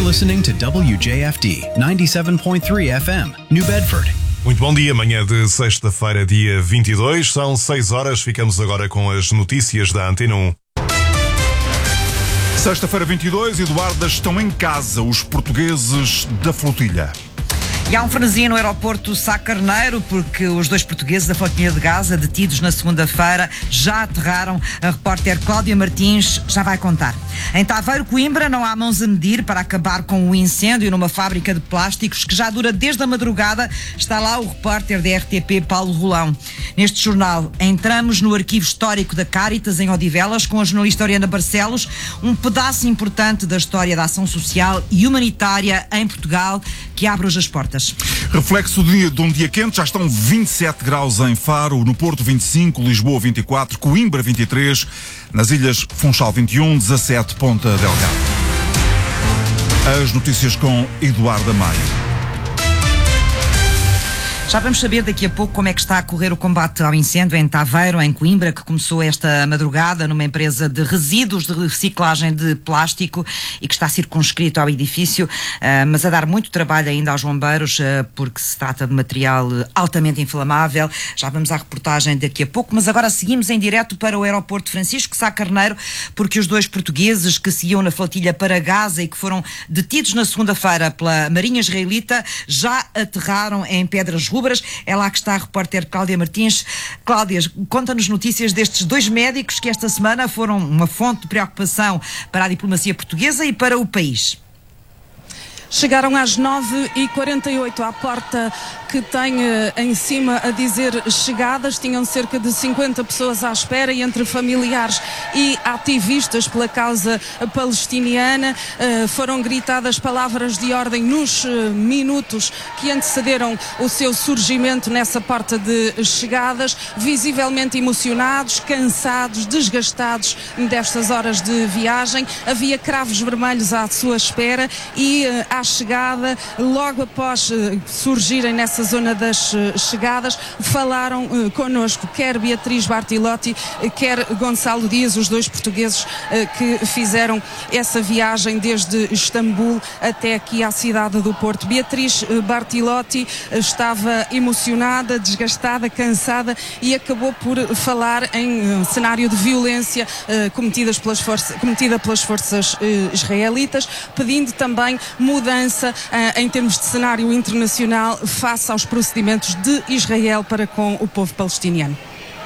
listening to WJFD 97.3 FM, New Bedford. Muito bom dia, manhã de sexta-feira, dia 22, são 6 horas, ficamos agora com as notícias da Antena 1. Sexta-feira 22, Eduarda, estão em casa os portugueses da flotilha. E há um frenesia no aeroporto Sá Carneiro porque os dois portugueses da flotilha de Gaza, detidos na segunda-feira, já aterraram. A repórter Cláudia Martins já vai contar. Em Taveiro, Coimbra, não há mãos a medir para acabar com o incêndio numa fábrica de plásticos que já dura desde a madrugada. Está lá o repórter da RTP, Paulo Rolão. Neste jornal, entramos no arquivo histórico da Cáritas, em Odivelas, com a jornalista Oriana Barcelos, um pedaço importante da história da ação social e humanitária em Portugal, que abre hoje as portas. Reflexo de um dia quente, já estão 27 graus em Faro, no Porto 25, Lisboa 24, Coimbra 23, nas Ilhas Funchal 21, 17 Ponta Delgado. As notícias com Eduarda Maia. Já vamos saber daqui a pouco como é que está a correr o combate ao incêndio em Taveiro, em Coimbra, que começou esta madrugada numa empresa de resíduos de reciclagem de plástico e que está circunscrito ao edifício, mas a dar muito trabalho ainda aos bombeiros, porque se trata de material altamente inflamável. Já vamos à reportagem daqui a pouco, mas agora seguimos em direto para o aeroporto Francisco Sá Carneiro, porque os dois portugueses que seguiam na flotilha para Gaza e que foram detidos na segunda-feira pela Marinha Israelita já aterraram em Pedras Rubras. É lá que está a repórter Cláudia Martins. Cláudia, conta-nos notícias destes dois médicos que esta semana foram uma fonte de preocupação para a diplomacia portuguesa e para o país. Chegaram às 9h48 à porta que tem em cima a dizer chegadas. Tinham cerca de 50 pessoas à espera, e entre familiares e ativistas pela causa palestiniana foram gritadas palavras de ordem nos minutos que antecederam o seu surgimento nessa porta de chegadas, visivelmente emocionados, cansados, desgastados destas horas de viagem. Havia cravos vermelhos à sua espera e à chegada, logo após surgirem nessa zona das chegadas, falaram connosco quer Beatriz Bartilotti, quer Gonçalo Dias, os dois portugueses que fizeram essa viagem desde Istambul até aqui à cidade do Porto. Beatriz Bartilotti estava emocionada, desgastada, cansada e acabou por falar em cenário de violência cometida pelas forças israelitas, pedindo também mudança em termos de cenário internacional face aos procedimentos de Israel para com o povo palestiniano.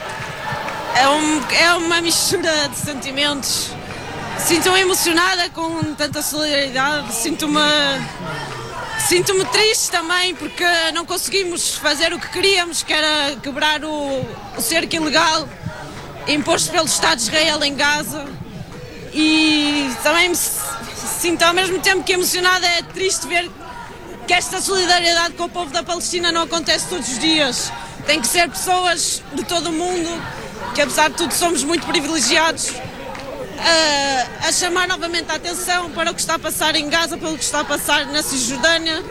É uma mistura de sentimentos. Sinto-me emocionada com tanta solidariedade, sinto-me triste também porque não conseguimos fazer o que queríamos, que era quebrar o cerco ilegal imposto pelo Estado de Israel em Gaza, e também me sinto ao mesmo tempo que emocionada. É triste ver que esta solidariedade com o povo da Palestina não acontece todos os dias. Tem que ser pessoas de todo o mundo, que apesar de tudo somos muito privilegiados, a chamar novamente a atenção para o que está a passar em Gaza, pelo que está a passar na Cisjordânia.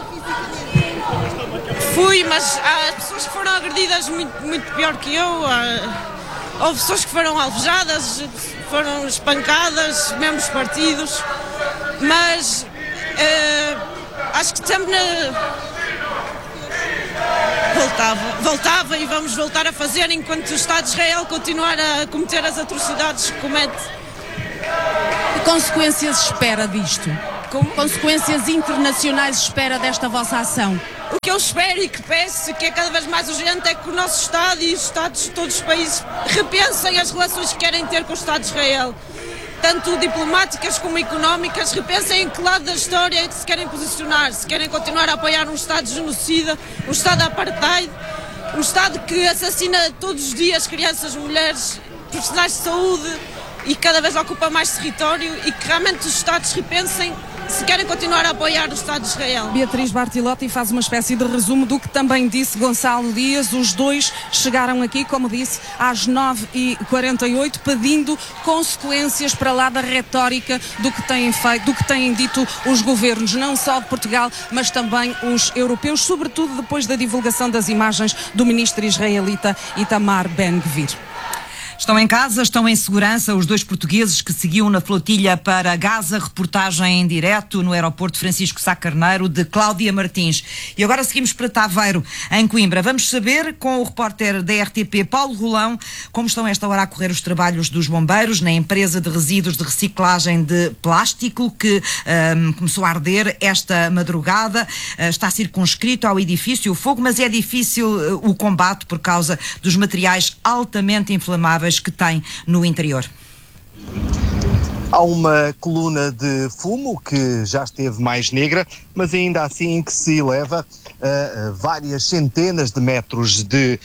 Fui, mas há pessoas que foram agredidas muito pior que eu. Houve pessoas que foram alvejadas, foram espancadas, membros partidos, mas acho que sempre voltava e vamos voltar a fazer enquanto o Estado de Israel continuar a cometer as atrocidades que comete. Que consequências espera disto? Como? Consequências internacionais espera desta vossa ação? O que eu espero e que peço, que é cada vez mais urgente, é que o nosso Estado e os Estados de todos os países repensem as relações que querem ter com o Estado de Israel, tanto diplomáticas como económicas. Repensem em que lado da história é que se querem posicionar, se querem continuar a apoiar um Estado genocida, um Estado apartheid, um Estado que assassina todos os dias crianças, mulheres, profissionais de saúde e cada vez ocupa mais território, e que realmente os Estados repensem se querem continuar a apoiar o Estado de Israel. Beatriz Bartilotti faz uma espécie de resumo do que também disse Gonçalo Dias. Os dois chegaram aqui, como disse, às 9h48, pedindo consequências para lá da retórica do que têm feito, do que têm dito os governos, não só de Portugal, mas também os europeus, sobretudo depois da divulgação das imagens do ministro israelita Itamar Ben-Gvir. Estão em casa, estão em segurança os 2 portugueses que seguiam na flotilha para Gaza. Reportagem em direto no aeroporto Francisco Sá Carneiro de Cláudia Martins. E agora seguimos para Taveiro, em Coimbra. Vamos saber com o repórter da RTP, Paulo Rolão, como estão a esta hora a correr os trabalhos dos bombeiros na empresa de resíduos de reciclagem de plástico que começou a arder esta madrugada. Está circunscrito ao edifício o fogo, mas é difícil o combate por causa dos materiais altamente inflamáveis que tem no interior. Há uma coluna de fumo que já esteve mais negra, mas ainda assim que se eleva a várias centenas de metros de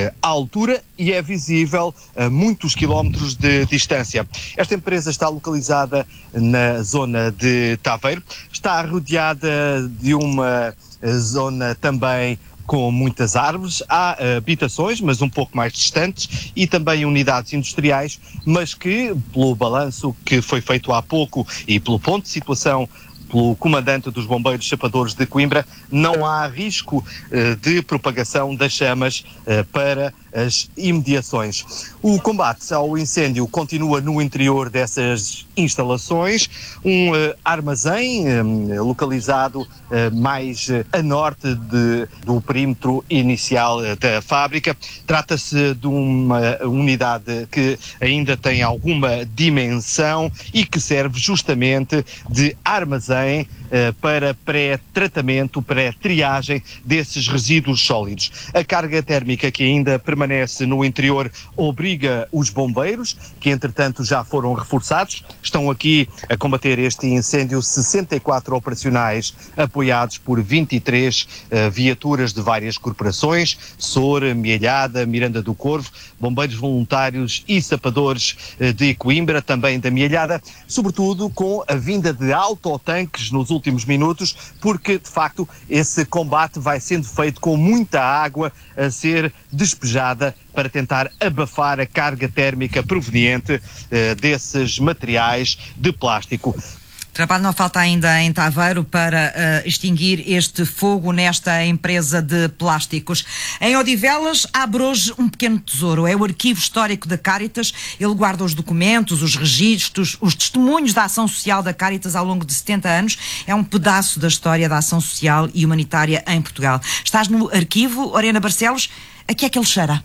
altura e é visível a muitos quilómetros de distância. Esta empresa está localizada na zona de Taveiro, está rodeada de uma zona também com muitas árvores, há habitações, mas um pouco mais distantes, e também unidades industriais, mas que, pelo balanço que foi feito há pouco e pelo ponto de situação pelo comandante dos bombeiros chapadores de Coimbra, não há risco de propagação das chamas para as imediações. O combate ao incêndio continua no interior dessas instalações, um armazém localizado mais a norte do perímetro inicial da fábrica. Trata-se de uma unidade que ainda tem alguma dimensão e que serve justamente de armazém para pré-tratamento, pré-triagem desses resíduos sólidos. A carga térmica que ainda permanece no interior obriga os bombeiros, que entretanto já foram reforçados, estão aqui a combater este incêndio 64 operacionais apoiados por 23 viaturas de várias corporações, SOR, Mielhada, Miranda do Corvo, bombeiros voluntários e sapadores de Coimbra, também da Mielhada, sobretudo com a vinda de autotanques nos últimos minutos, porque de facto esse combate vai sendo feito com muita água a ser despejada para tentar abafar a carga térmica proveniente desses materiais de plástico. Trabalho não falta ainda em Taveiro para extinguir este fogo nesta empresa de plásticos. Em Odivelas abre hoje um pequeno tesouro. É o arquivo histórico da Cáritas. Ele guarda os documentos, os registros, os testemunhos da ação social da Cáritas ao longo de 70 anos. É um pedaço da história da ação social e humanitária em Portugal. Estás no arquivo, Orena Barcelos. A que é que ele cheira?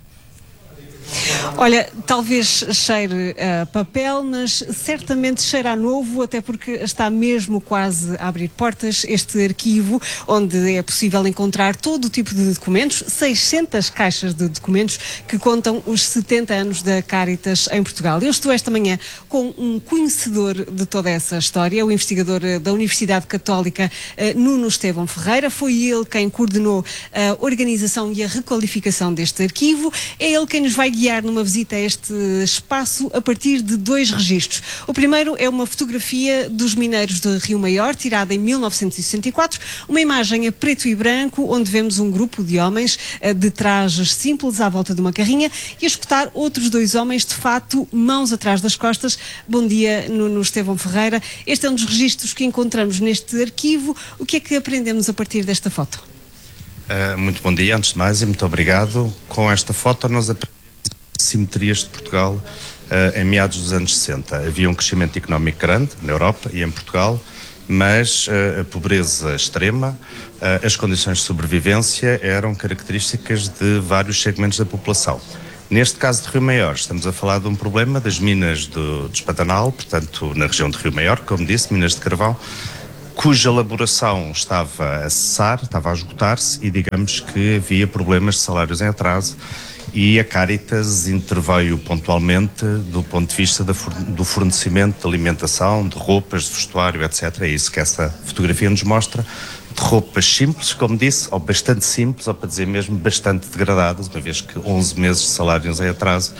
Olha, talvez cheire a papel, mas certamente cheira a novo, até porque está mesmo quase a abrir portas este arquivo, onde é possível encontrar todo o tipo de documentos, 600 caixas de documentos que contam os 70 anos da Cáritas em Portugal. Eu estou esta manhã com um conhecedor de toda essa história, o investigador da Universidade Católica, Nuno Estevão Ferreira. Foi ele quem coordenou a organização e a requalificação deste arquivo. É ele quem nos vai guiar numa visita a este espaço a partir de 2 registros. O primeiro é uma fotografia dos mineiros de Rio Maior, tirada em 1964, uma imagem a preto e branco, onde vemos um grupo de homens de trajes simples à volta de uma carrinha e a escutar outros 2 homens de fato, mãos atrás das costas. Bom dia, Nuno Estevão Ferreira. Este é um dos registros que encontramos neste arquivo. O que é que aprendemos a partir desta foto? Muito bom dia, antes de mais, e muito obrigado. Com esta foto nós aprendemos simetrias de Portugal em meados dos anos 60. Havia um crescimento económico grande na Europa e em Portugal, mas a pobreza extrema, as condições de sobrevivência eram características de vários segmentos da população. Neste caso de Rio Maior, estamos a falar de um problema das minas do Espantanal, portanto na região de Rio Maior, como disse, minas de carvão, cuja elaboração estava a cessar, estava a esgotar-se e digamos que havia problemas de salários em atraso. E a Cáritas interveio pontualmente do ponto de vista do fornecimento de alimentação, de roupas, de vestuário, etc. É isso que essa fotografia nos mostra, de roupas simples, como disse, ou bastante simples, ou para dizer mesmo bastante degradadas, uma vez que 11 meses de salários em atraso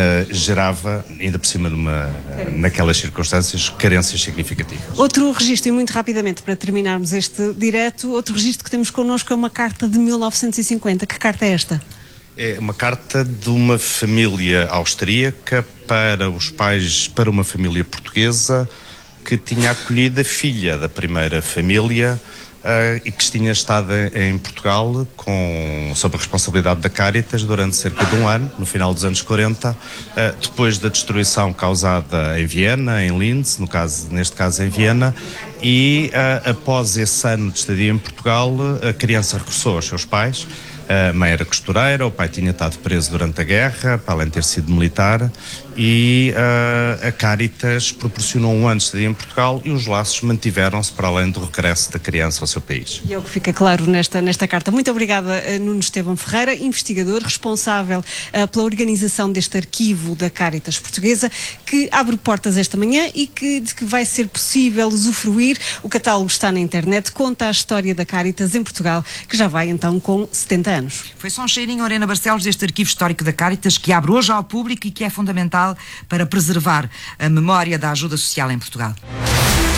gerava, ainda por cima naquelas circunstâncias, carências significativas. Outro registro, e muito rapidamente para terminarmos este direto, outro registro que temos connosco é uma carta de 1950. Que carta é esta? É uma carta de uma família austríaca para os pais, para uma família portuguesa que tinha acolhido a filha da primeira família e que tinha estado em Portugal sob a responsabilidade da Caritas durante cerca de um ano, no final dos anos 40, depois da destruição causada em Viena, em Linz, neste caso em Viena, e após esse ano de estadia em Portugal, a criança regressou aos seus pais. A mãe era costureira, o pai tinha estado preso durante a guerra, para além de ter sido militar, e a Caritas proporcionou um ano de estadia em Portugal e os laços mantiveram-se para além do regresso da criança ao seu país. E é o que fica claro nesta carta. Muito obrigada, Nuno Estevão Ferreira, investigador responsável pela organização deste arquivo da Caritas Portuguesa, que abre portas esta manhã e de que vai ser possível usufruir. O catálogo está na internet, conta a história da Caritas em Portugal, que já vai então com 70 anos. Foi só um cheirinho, Lorena Barcelos, deste arquivo histórico da Caritas, que abre hoje ao público e que é fundamental para preservar a memória da ajuda social em Portugal.